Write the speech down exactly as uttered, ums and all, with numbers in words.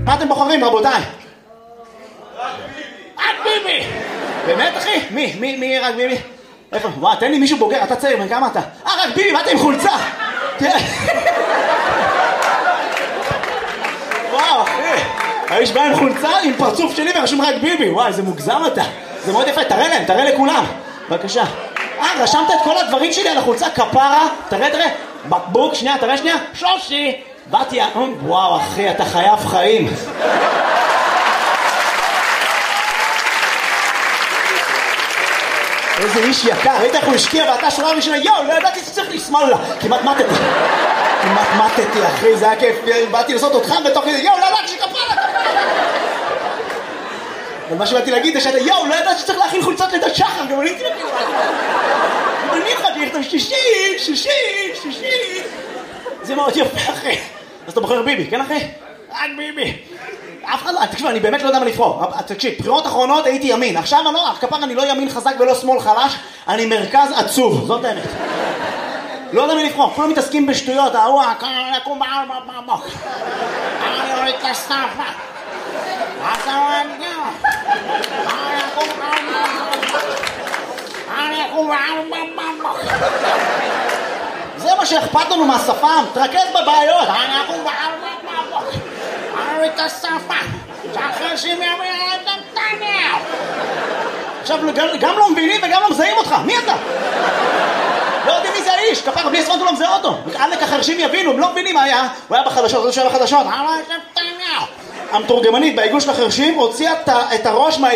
מה אתם בוחרים, רבותיי? רק ביבי! באמת, אחי? מי? מי? מי רק ביבי? איפה? וואו, תן לי מישהו בוגר, אתה צעיר, בן כמה אתה? אה, רק ביבי, מה אתה עם חולצה? וואו, אחי. האיש בא עם חולצה, עם פרצוף שלי ורשום רק ביבי. וואי, זה מוגזם אתה. זה מאוד יפה, תראה להם, תראה לכולם. בבקשה. אה, רשמת את כל הדברים שלי על החולצה, כפרה. תראה, תראה. בקבוק, שנייה, תראה שנייה. שושי. באתי, וואו, אחי, אתה חייב חיים. איזה איש יקר, ראית איך הוא השקיע ואתה שורה ראשונה, יואו, לא ידעתי שצריך לשמאל לה. כמעט מתתי. כמעט מתתי, אחי, זה היה כיף. באתי לעשות אותך בתוך כזה, יואו, לא ידעתי שכפרה, כפרה. אבל מה שבאתי להגיד זה שאתה, יואו, לא ידעתי שצריך להכין חולצות לידת שחר, גם אני תלכי. גם אני יכולתי לכתוב שישי, שישי, שישי. זה מאוד יפה, אחי. אז אתה בוחר ביבי, כן, אחי? רק ביבי. אף אחד לא, תקשיב, אני באמת לא יודע מה לבחור. תקשיב, בחירות אחרונות הייתי ימין. עכשיו אני לא, כפר אני לא ימין חזק ולא שמאל חלש, אני מרכז עצוב, זאת האמת. לא יודע מה לבחור, כולם מתעסקים בשטויות, ההוא, אני אקום בעל במוק. אני אוריד את הסטאפה. אתה אוהב גאו. אני אקום בעל במוק. אני אקום בעל במוק. זה מה שאכפת לנו מהשפם, תרכז בבעיות. אני אקום בעל במוק. אני את השפה, שאחרי שהם יאמין על נתניהו. עכשיו, גם לא מבינים וגם לא מזהים אותך, מי אתה? לא יודעים מי זה האיש, כפר, בלי הספרנטו לא מזהה אותו. עלק החרשים יבינו, הם לא מבינים מה היה. הוא היה בחדשות, הוא שהיה בחדשות. אני את נתניהו. המתורגמנית בעיגול של החרשים הוציאה את הראש מה...